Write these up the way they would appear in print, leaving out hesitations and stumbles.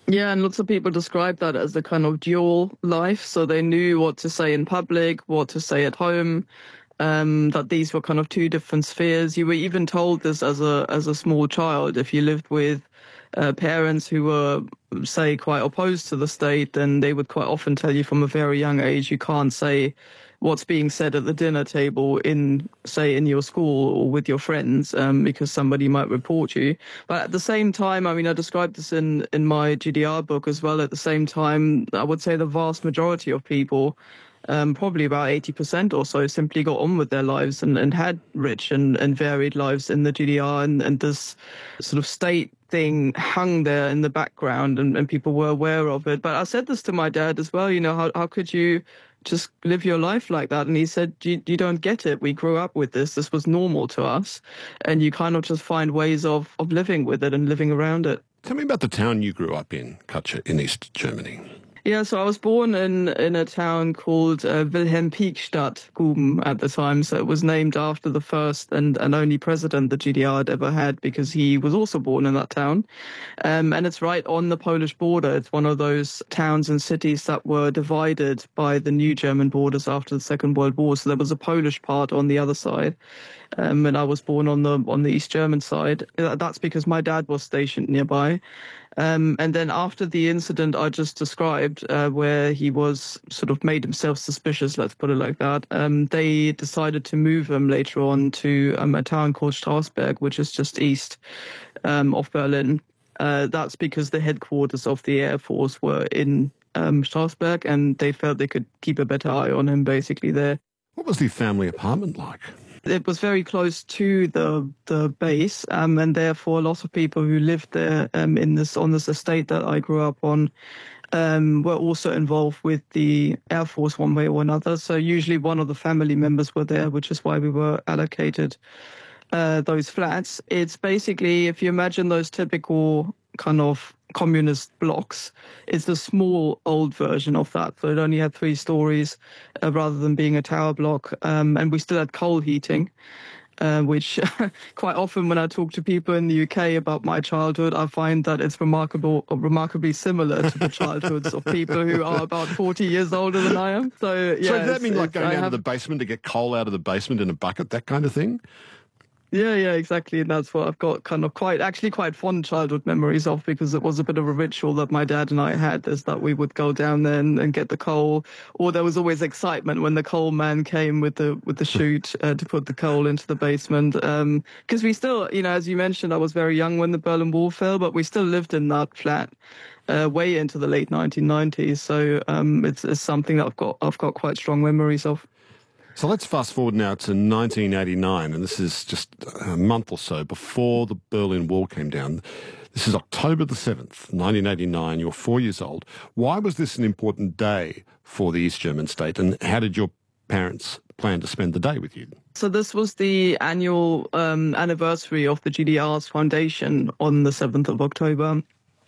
Yeah, and lots of people describe that as a kind of dual life. So they knew what to say in public, what to say at home, that these were kind of two different spheres. You were even told this as a small child. If you lived with parents who were, say, quite opposed to the state, then they would quite often tell you from a very young age you can't say what's being said at the dinner table in, say, in your school or with your friends, because somebody might report you. But at the same time, I mean, I described this in my GDR book as well. At the same time, I would say the vast majority of people, probably about 80% or so, simply got on with their lives and had rich and varied lives in the GDR. And this sort of state thing hung there in the background, and people were aware of it. But I said this to my dad as well, how could you just live your life like that? And he said, you don't get it. We grew up with this. This was normal to us. And you kind of just find ways of living with it and living around it. Tell me about the town you grew up in, Katja, in East Germany. Yeah, so I was born in a town called Wilhelm-Pieck-Stadt, Guben at the time. So it was named after the first and only president the GDR had ever had, because he was also born in that town. And it's right on the Polish border. It's one of those towns and cities that were divided by the new German borders after the Second World War. So there was a Polish part on the other side. And I was born on the East German side. That's because my dad was stationed nearby. And then after the incident I just described, where he was sort of made himself suspicious, let's put it like that, they decided to move him later on to a town called Strausberg, which is just east of Berlin. That's because the headquarters of the Air Force were in Strausberg, and they felt they could keep a better eye on him basically there. What was the family apartment like? It was very close to the base, and therefore a lot of people who lived there on this estate that I grew up on were also involved with the Air Force one way or another. So usually one of the family members were there, which is why we were allocated those flats. It's basically, if you imagine those typical kind of communist blocks, it's the small old version of that. So it only had 3 stories rather than being a tower block. And we still had coal heating, which quite often when I talk to people in the UK about my childhood, I find that it's remarkably similar to the childhoods of people who are about 40 years older than I am. So yeah. So does that mean like going down to the basement to get coal out of the basement in a bucket, that kind of thing? Yeah, exactly. And that's what I've got kind of quite fond childhood memories of, because it was a bit of a ritual that my dad and I had, is that we would go down there and get the coal, or there was always excitement when the coal man came with the chute to put the coal into the basement. Because we still, as you mentioned, I was very young when the Berlin Wall fell, but we still lived in that flat way into the late 1990s. So it's something that I've got quite strong memories of. So let's fast forward now to 1989, and this is just a month or so before the Berlin Wall came down. This is October the 7th, 1989. You're 4 years old. Why was this an important day for the East German state, and how did your parents plan to spend the day with you? So this was the annual anniversary of the GDR's foundation on the 7th of October.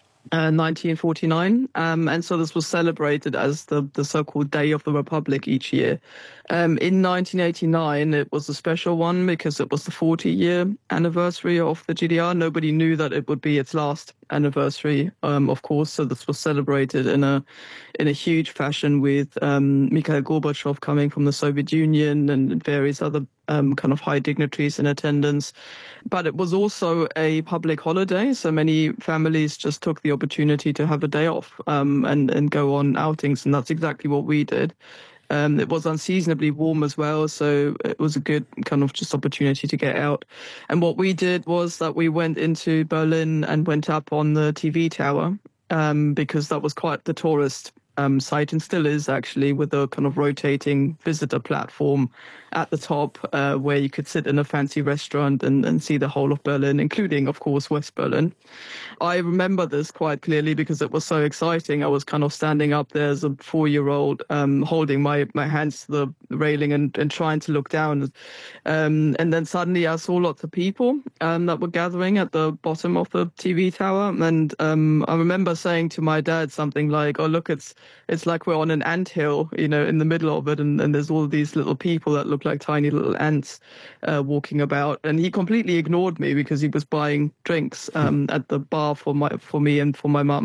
1949, and so this was celebrated as the so-called Day of the Republic each year. In 1989, it was a special one because it was the 40-year anniversary of the GDR. Nobody knew that it would be its last anniversary, of course. So this was celebrated in a huge fashion with Mikhail Gorbachev coming from the Soviet Union and various other kind of high dignitaries in attendance. But it was also a public holiday, so many families just took the opportunity to have a day off and go on outings, and that's exactly what we did. It was unseasonably warm as well, so it was a good kind of just opportunity to get out. And what we did was that we went into Berlin and went up on the TV tower, because that was quite the tourist site, and still is actually, with a kind of rotating visitor platform at the top, where you could sit in a fancy restaurant and see the whole of Berlin, including, of course, West Berlin. I remember this quite clearly because it was so exciting. I was kind of standing up there as a 4-year-old, holding my hands to the railing and trying to look down. And then suddenly I saw lots of people that were gathering at the bottom of the TV tower. And I remember saying to my dad something like, "Oh, look, it's like we're on an anthill, in the middle of it, and there's all these little people that look like tiny little ants walking about." And he completely ignored me because he was buying drinks at the bar for me and for my mum.